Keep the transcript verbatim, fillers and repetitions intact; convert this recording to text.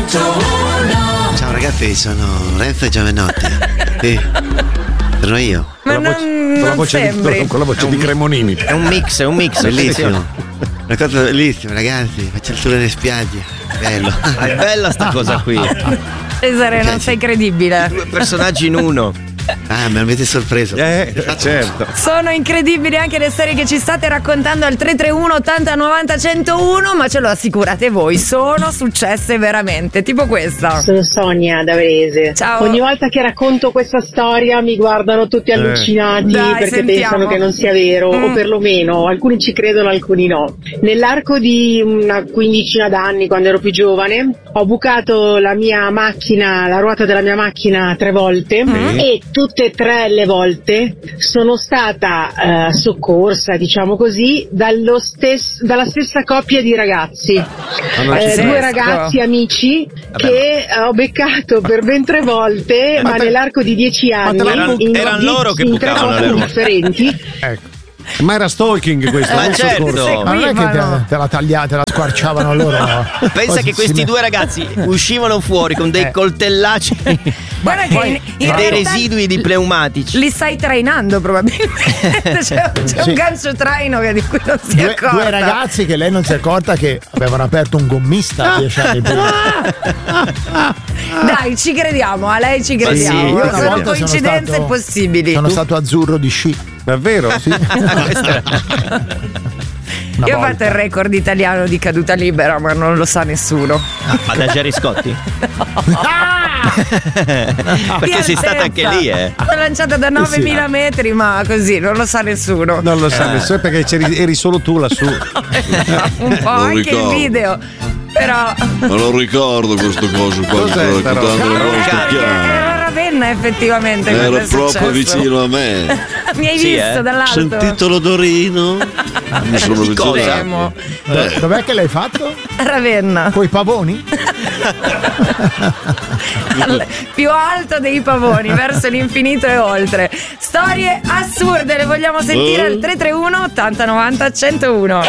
centouno. Ciao ragazzi, sono Renzo e Giovanotti. Sì, sono io. Ma con la voce, non, con la non voce, sembri. di, con la voce di Cremonini. È un mix, è un mix. Bellissimo. Una cosa bellissima, ragazzi. Faccio il sole nelle spiagge. Bello. È bella sta cosa qui. Cesare, non sei credibile. Due personaggi in uno. Ah, mi avete sorpreso. Eh, certo. Sono incredibili anche le storie che ci state raccontando al tre tre uno ottanta novanta centouno, ma ce lo assicurate voi, sono successe veramente, tipo questa. Sono Sonia da Varese. Ciao. Ogni volta che racconto questa storia mi guardano tutti allucinati Dai, perché sentiamo. pensano che non sia vero, Mm. o perlomeno alcuni ci credono, alcuni no. Nell'arco di una quindicina d'anni, quando ero più giovane, ho bucato la mia macchina, la ruota della mia macchina tre volte Mm. e tutte e tre le volte sono stata eh, soccorsa, diciamo così, dallo stes- dalla stessa coppia di ragazzi. non ci Eh, sei. due ragazzi amici che eh, ho beccato per ben tre volte, ma, Ma te- nell'arco di dieci anni, Erano- in, erano die- loro che in tre bucavano le posti ruote. differenti. Ecco. Ma era stalking questo, Ma non certo. soccorso. Ma non è che Seguivano. te, te la tagliate, te la squarciavano loro. Pensa Poi che si- questi si due ragazzi uscivano fuori con dei Eh. coltellacci Guarda che in, in e dei realtà residui di pneumatici. li stai trainando probabilmente. C'è, c'è Sì. un gancio traino che di cui non si Due, accorta. due ragazzi che lei non si è accorta che avevano aperto un gommista dieci anni prima. Dai, ci crediamo, a lei ci crediamo. sì, io una sono volta sono coincidenze stato- possibili. Sono stato azzurro di sci. Davvero? Sì. Una Io ho volta. fatto il record italiano di caduta libera, ma non lo sa nessuno. Ma da Gerry Scotti? Ah! Perché Di sei stata anche altezza. lì, eh? Sono lanciata da novemila metri, ma così non lo sa nessuno. Non lo sa nessuno perché c'eri, eri solo tu lassù. Un po' Non anche ricordo. il video. Però Ma non ricordo questo coso qua che Cos'è sto sta raccontando roba? le vostre era chiare. Ravenna effettivamente. Era quando è proprio successo. vicino a me. Mi hai Sì, visto eh? dall'alto? Sentito l'odorino? Mi sono Di cosa? avvicinato. Do- Dov'è che l'hai fatto? Ravenna. Coi pavoni? Al- più alto dei pavoni, verso l'infinito e oltre. Storie assurde, le vogliamo sentire al tre tre uno ottanta novanta centouno.